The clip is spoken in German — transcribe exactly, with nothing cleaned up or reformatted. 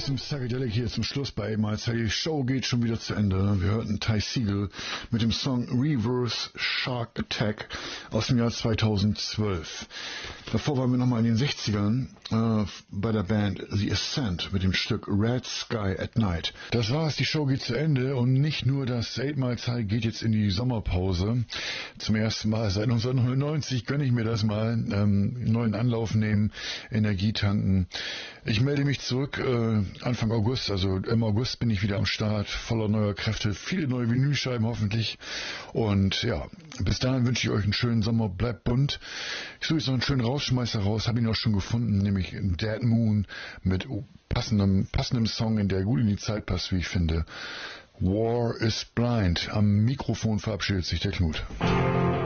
bisschen Psychedelic hier zum Schluss bei Ehemals. Die Show geht schon wieder zu Ende. Wir hörten Ty Segall mit dem Song Reverse Shark Attack aus dem Jahr zweitausendzwölf. Davor waren wir nochmal in den sechzigern äh, bei der Band The Ascent mit dem Stück Red Sky at Night. Das war's, die Show geht zu Ende und nicht nur das Ehemals geht jetzt in die Sommerpause. Zum ersten Mal seit neunzehnhundertneunzig gönne ich mir das mal, ähm, neuen Anlauf nehmen, Energie tanken. Ich melde mich zurück äh, Anfang August, also im August bin ich wieder am Start, voller neuer Kräfte, viele neue Vinylscheiben hoffentlich. Und ja, bis dahin wünsche ich euch einen schönen Sommer, bleibt bunt. Ich suche jetzt noch einen schönen Rausschmeißer raus, habe ihn auch schon gefunden, nämlich Dead Moon mit passendem, passendem Song, in der gut in die Zeit passt, wie ich finde. War is Blind. Am Mikrofon verabschiedet sich der Knut.